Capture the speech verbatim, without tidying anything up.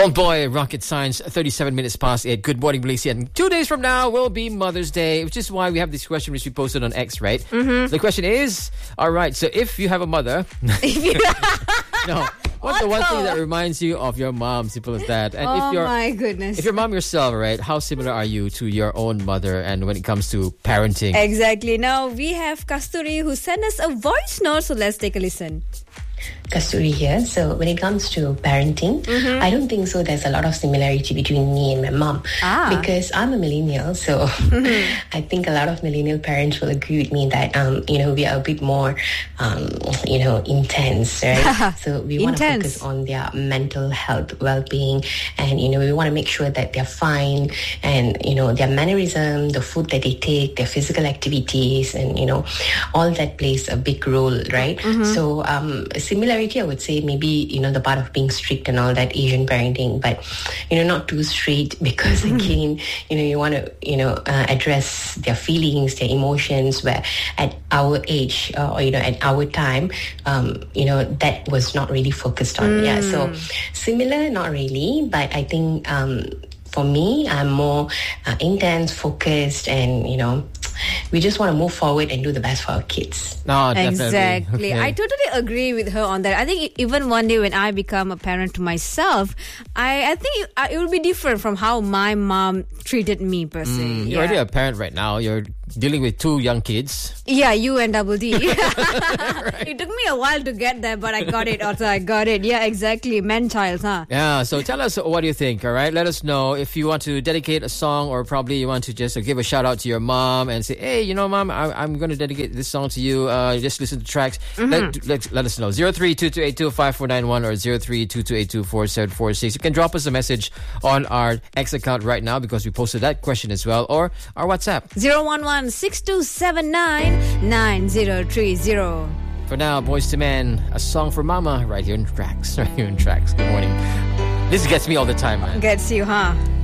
Fall Out Boy, Rocket Science, thirty-seven minutes past eight. Good morning, Malaysia. And two days from now will be Mother's Day, which is why we have this question which we posted on X, right? Mm-hmm. The question is, all right, so if you have a mother... no. What's the one thing that reminds you of your mom? Simple as that. And oh if you're, my goodness. If your mom yourself, right, how similar are you to your own mother and when it comes to parenting? Exactly. Now we have Kasturi who sent us a voice note, so let's take a listen. Kasturi here. So when it comes to parenting, mm-hmm. I don't think so there's a lot of similarity between me and my mom. Ah. Because I'm a millennial, so mm-hmm. I think a lot of millennial parents will agree with me that, um, you know, we are a bit more, um, you know, intense, right? So we want to focus on their mental health, well-being, and, you know, we want to make sure that they're fine and, you know, their mannerism, the food that they take, their physical activities, and, you know, all that plays a big role, right? Mm-hmm. So, um, similarity, I would say maybe, you know, the part of being strict and all that, Asian parenting, but, you know, not too straight because, mm-hmm. again, you know, you want to, you know, uh, address their feelings, their emotions, where at our age, uh, or, you know, at our time, um, you know, that was not really focused on. Mm. Yeah, so similar, not really, but I think um, for me, I'm more uh, intense, focused, and, you know, we just want to move forward and do the best for our kids. No, definitely. Exactly. Okay. I totally agree with her on that. I think even one day when I become a parent to myself, I, I think it, it will be different from how my mom treated me per se. Mm, you're yeah. already a parent right now. You're dealing with two young kids. Yeah, you and Double D. Right. It took me a while to get there, but I got it. Also, I got it. Yeah, exactly. Man-child, huh? Yeah, so tell us what do you think, all right? Let us know if you want to dedicate a song or probably you want to just give a shout out to your mom and say, hey, you know, Mom, I, I'm going to dedicate this song to you. Uh, just listen to tracks. Mm-hmm. Let, let, let us know. zero three two two eight two five four nine one or zero three two two eight two four seven four six. You can drop us a message on our X account right now because we posted that question as well, or our WhatsApp. zero one one six two seven nine nine zero three zero. For now, Boys to Men, a song for Mama right here in Tracks. Right here in Tracks. Good morning. This gets me all the time, man. Gets you, huh?